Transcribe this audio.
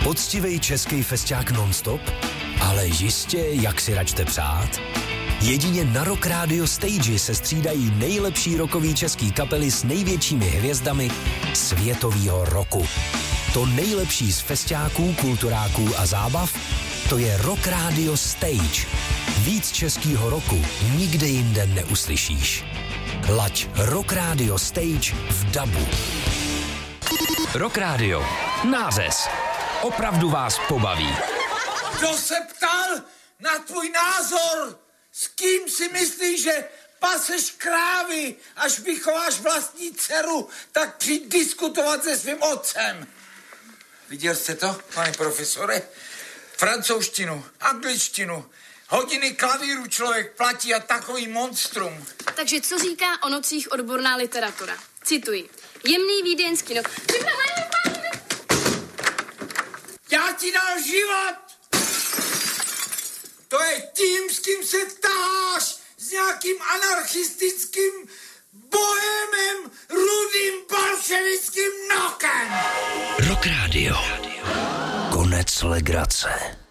Poctivej český festiák non-stop? Ale jistě, jak si račte přát? Jedině na Rock Radio Stage se střídají nejlepší rockový český kapely s největšími hvězdami světovýho roku. To nejlepší z festiáků, kulturáků a zábav, to je Rock Radio Stage. Víc českýho roku nikde jinde neuslyšíš. Laď Rock Radio Stage v dabu. Rock Radio. Nářez. Opravdu vás pobaví. Kdo se ptal na tvůj názor? S kým si myslíš, že paseš krávy, až vychováš vlastní dceru, tak přijď diskutovat se svým otcem. Viděl jste to, pane profesore? Francouzštinu, angličtinu, hodiny klavíru člověk platí a takový monstrum. Takže co říká o nocích odborná literatura? Cituji. Jemný vídeňský noc. Já ti dal život! To je tím, s kým se taháš, s nějakým anarchistickým bohemem, rudým bolševickým nokem. Rock Radio. Konec legrace.